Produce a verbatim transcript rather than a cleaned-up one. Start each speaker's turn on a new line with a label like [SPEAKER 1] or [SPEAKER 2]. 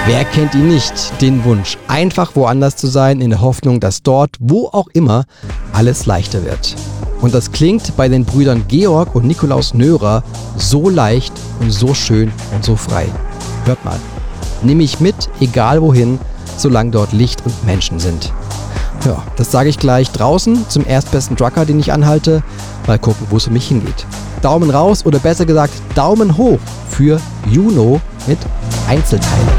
[SPEAKER 1] Wer kennt ihn nicht? Den Wunsch, einfach woanders zu sein, in der Hoffnung, dass dort, wo auch immer, alles leichter wird. Und das klingt bei den Brüdern Georg und Nikolaus Nörer so leicht und so schön und so frei. Hört mal. Nimm mich mit, egal wohin, solange dort Licht und Menschen sind. Ja, das sage ich gleich draußen zum erstbesten Trucker, den ich anhalte. Mal gucken, wo es für mich hingeht. Daumen raus oder besser gesagt Daumen hoch für Juno mit Einzelteile.